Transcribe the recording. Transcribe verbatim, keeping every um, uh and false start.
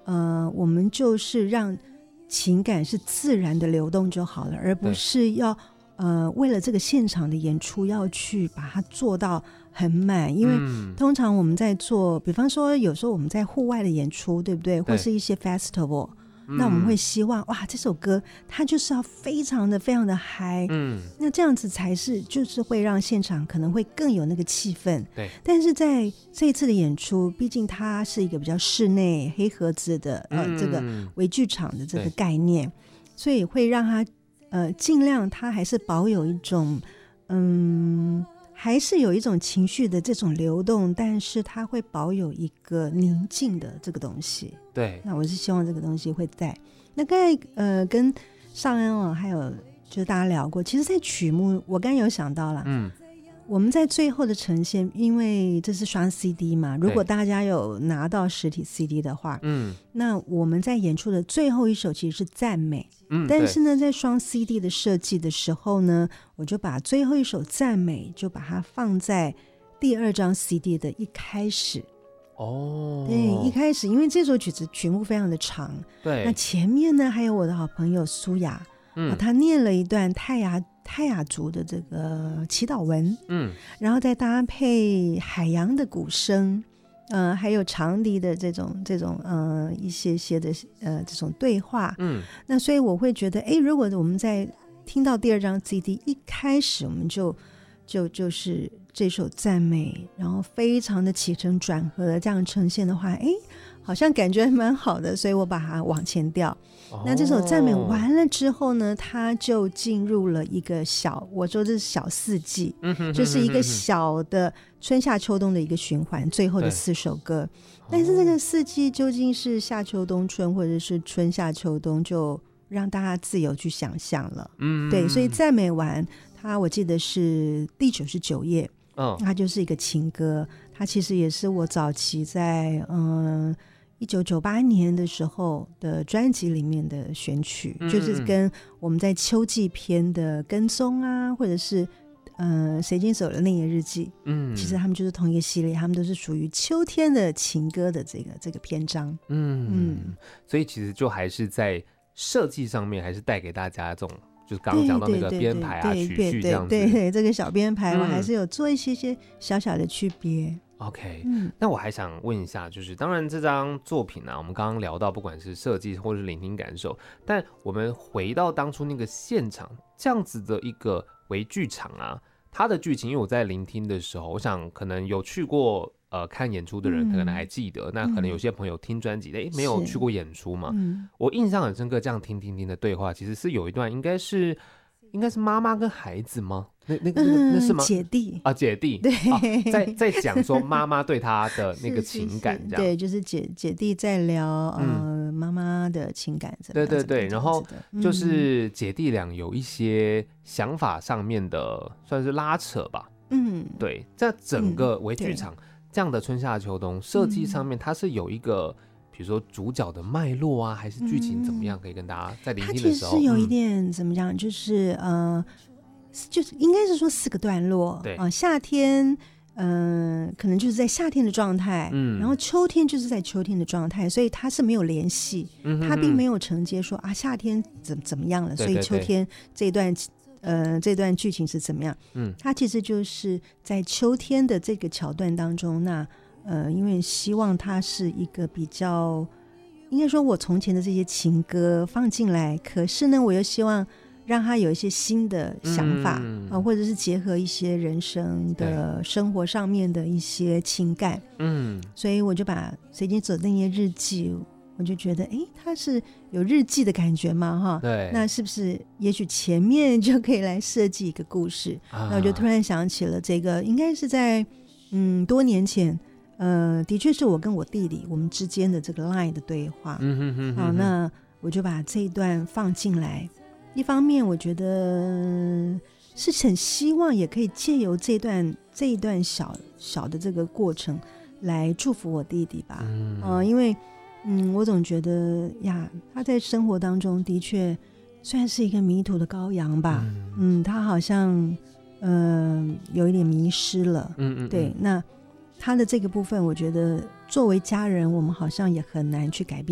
呃，我们就是让情感是自然的流动就好了，而不是要呃为了这个现场的演出要去把它做到很满。因为通常我们在做，比方说有时候我们在户外的演出，对不对？或是一些 festival，那我们会希望哇，这首歌它就是要非常的非常的嗨，嗯，那这样子才是就是会让现场可能会更有那个气氛。 对， 但是在这一次的演出，毕竟它是一个比较室内黑盒子的呃、嗯、这个微剧场的这个概念，所以会让它呃尽量它还是保有一种嗯。还是有一种情绪的这种流动，但是它会保有一个宁静的这个东西。 对， 那我是希望这个东西会在。那刚才呃跟尚恩哦，还有就是大家聊过，其实在曲目我刚才有想到啦，嗯，我们在最后的呈现，因为这是双 C D 嘛，如果大家有拿到实体 C D 的话，嗯，那我们在演出的最后一首其实是赞美，嗯，但是呢，在双 C D 的设计的时候呢，我就把最后一首赞美就把它放在第二张 C D 的一开始。哦，对，一开始因为这首曲子曲目非常的长， 对， 那前面呢还有我的好朋友苏雅，嗯，啊，他念了一段泰雅泰雅族的这个祈祷文，嗯，然后再搭配海洋的鼓声，呃，还有长笛的这种这种呃一些些的呃这种对话，嗯，那所以我会觉得，哎，如果我们在听到第二张 C D 一开始，我们就就就是这首赞美，然后非常的起承转合的这样呈现的话，哎，好像感觉蛮好的，所以我把它往前调。哦，那这首赞美完了之后呢，它就进入了一个小，我说这是小四季，嗯，就是一个小的春夏秋冬的一个循环，最后的四首歌。但是这个四季究竟是夏秋冬春，或者是春夏秋冬，就让大家自由去想象了。嗯，对，所以赞美完它，我记得是第九十九页。哦，它就是一个情歌，它其实也是我早期在嗯一九九八年的时候的专辑里面的选曲，嗯，就是跟我们在秋季篇的跟踪啊，或者是呃谁经手的那页日记，嗯，其实他们就是同一个系列，他们都是属于秋天的情歌的这个这个篇章。 嗯嗯，所以其实就还是在设计上面，还是带给大家这种。就是刚刚讲到那个编排啊曲序这样子， 对 对, 对, 对, 对，这个小编排我还是有做一些些小小的区别。 OK，嗯，那我还想问一下，就是当然这张作品啊，我们刚刚聊到不管是设计或是聆听感受，但我们回到当初那个现场这样子的一个微剧场啊，它的剧情，因为我在聆听的时候，我想可能有去过呃看演出的人可能还记得，嗯，那可能有些朋友听专辑的，哎，没有去过演出嘛，嗯，我印象很深刻，这样听听听的对话，其实是有一段应该是应该是妈妈跟孩子吗？那那个那个那是吗？ 姐弟啊，姐弟， 对， 啊，在在讲说妈妈对他的那个情感，这样， 是是是，对，就是姐姐弟在聊呃妈妈的情感， 对对对，然后就是姐弟俩有一些想法上面的算是拉扯吧，嗯，对，在整个微剧场这样的春夏秋冬设计上面，它是有一个。比如说主角的脉络啊，还是剧情怎么样，可以跟大家在聆听的时候， 它其实有一点怎么讲，就是呃，就是应该是说四个段落， 对啊， 呃，夏天，嗯、呃，可能就是在夏天的状态，嗯，然后秋天就是在秋天的状态，所以它是没有联系，嗯，它并没有承接说啊夏天怎怎么样了， 对对对， 所以秋天这一段。呃，这段剧情是怎么样？嗯，它其实就是在秋天的这个桥段当中，那呃，因为希望它是一个比较，应该说我从前的这些情歌放进来，可是呢，我又希望让它有一些新的想法，嗯呃、或者是结合一些人生的生活上面的一些情感，嗯，所以我就把随经走那些日记。我就觉得哎，它是有日记的感觉嘛哈， 对， 那是不是也许前面就可以来设计一个故事，啊，那我就突然想起了这个应该是在嗯多年前，呃的确是我跟我弟弟我们之间的这个 line 的对话，嗯哼哼哼，好，那我就把这一段放进来，一方面我觉得是很希望也可以借由这段这一段小小的这个过程来祝福我弟弟吧，嗯，呃、因为嗯，我总觉得呀，他在生活当中的确算是一个迷途的羔羊吧。嗯，嗯他好像呃有一点迷失了。嗯 嗯, 嗯，对。那他的这个部分，我觉得作为家人，我们好像也很难去改变。